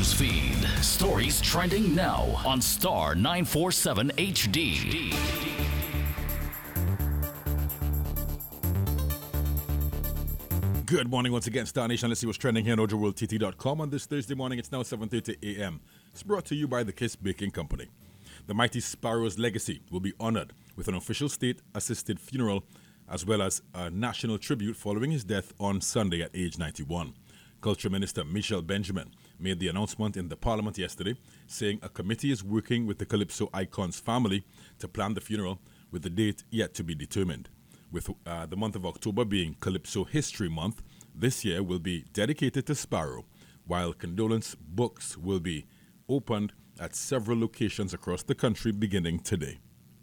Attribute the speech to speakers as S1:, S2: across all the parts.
S1: news feed. Stories trending now on Star 947 HD.
S2: Good morning once again, Star Nation. Let's see what's trending here on OjoWorldTT.com on this Thursday morning. It's now 7:30 a.m. It's brought to you by the Kiss Baking Company. The mighty Sparrow's legacy will be honored with an official state-assisted funeral as well as a national tribute following his death on Sunday at age 91. Culture Minister Michelle Benjamin made the announcement in the Parliament yesterday, saying a committee is working with the Calypso icon's family to plan the funeral, with the date yet to be determined. With the month of October being Calypso History Month, this year will be dedicated to Sparrow, while condolence books will be opened at several locations across the country beginning today.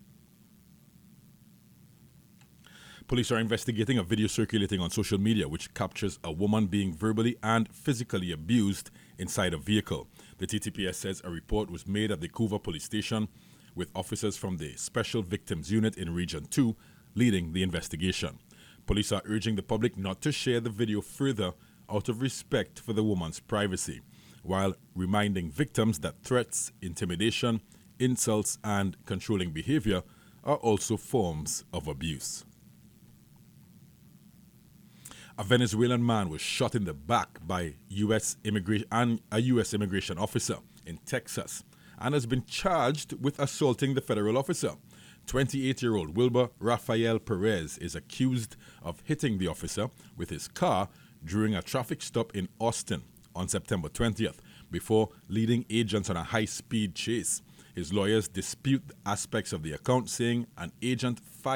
S2: Police are investigating a video circulating on social media which captures a woman being verbally and physically abused inside a vehicle. The TTPS says a report was made at the Couva Police Station, with officers from the Special Victims Unit in Region 2 leading the investigation. Police are urging the public not to share the video further out of respect for the woman's privacy, while reminding victims that threats, intimidation, insults, and controlling behavior are also forms of abuse. A Venezuelan man was shot in the back by a U.S. immigration officer in Texas and has been charged with assaulting the federal officer. 28-year-old Wilber Rafael Perez is accused of hitting the officer with his car during a traffic stop in Austin on September 20th before leading agents on a high-speed chase. His lawyers dispute aspects of the account, saying an agent fired